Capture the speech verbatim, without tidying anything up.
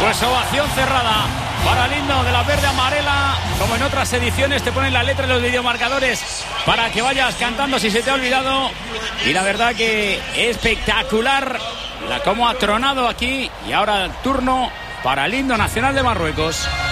Pues ovación cerrada para el himno de la verde amarela. Como en otras ediciones te ponen la letra en los videomarcadores para que vayas cantando si se te ha olvidado. Y la verdad que espectacular la cómo ha tronado aquí. Y ahora el turno para el himno nacional de Marruecos.